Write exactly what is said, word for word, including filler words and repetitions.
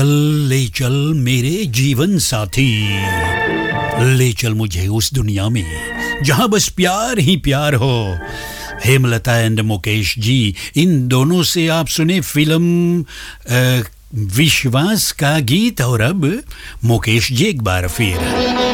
ले चल मेरे जीवन साथी, ले चल मुझे उस दुनिया में जहां बस प्यार ही प्यार हो। हेमलता एंड मुकेश जी, इन दोनों से आप सुने फिल्म अ, विश्वास का गीत। और अब मुकेश जी एक बार फिर